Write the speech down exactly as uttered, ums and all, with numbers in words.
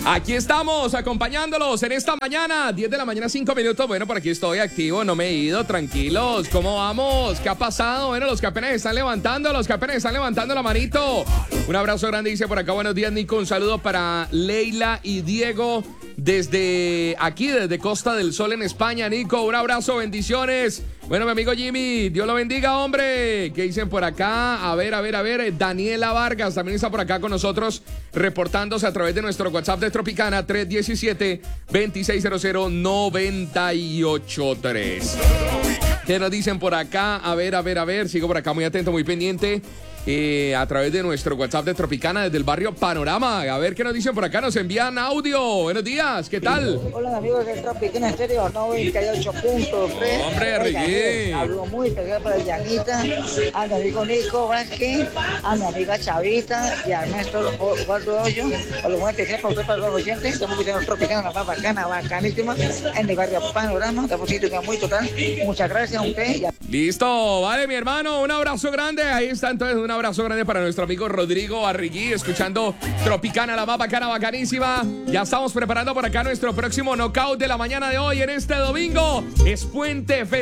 Aquí estamos acompañándolos en esta mañana, diez de la mañana, cinco minutos. Bueno, por aquí estoy activo, no me he ido, tranquilos. ¿Cómo vamos? ¿Qué ha pasado? Bueno, los que apenas están levantando, los que apenas están levantando la manito. Un abrazo grande, dice por acá, buenos días, Nico. Un saludo para Leila y Diego desde aquí, desde Costa del Sol en España. Nico, un abrazo, bendiciones. Bueno, mi amigo Jimmy, Dios lo bendiga, hombre. ¿Qué dicen por acá? A ver, a ver, a ver. Daniela Vargas también está por acá con nosotros, reportándose a través de nuestro WhatsApp de Tropicana, tres uno siete, dos seis cero cero, nueve ocho tres. ¿Qué nos dicen por acá? A ver, a ver, a ver. Sigo por acá muy atento, muy pendiente. Eh, a través de nuestro WhatsApp de Tropicana desde el barrio Panorama. A ver qué nos dicen por acá, nos envían audio. Buenos días, ¿qué tal? Hola amigos de Tropicana Estéreo noventa y ocho punto tres. Hombre, Ricky. Hablo muy especial para Yanita, a mi amigo Nico Vázquez, a mi amiga Chavita y a Ernesto Eduardo Hoyo. Por lo muy especial para usted, para los oyentes. Estamos viendo Tropicana, la más bacana, bacanísima, en el barrio Panorama. Estamos sitio muy total. Muchas gracias a usted. Listo, vale, mi hermano, un abrazo grande. Ahí está entonces, un abrazo grande para nuestro amigo Rodrigo Arrigui, escuchando Tropicana, la más bacana, bacanísima. Ya estamos preparando por acá nuestro próximo knockout de la mañana de hoy en este domingo. Es Puente Festival.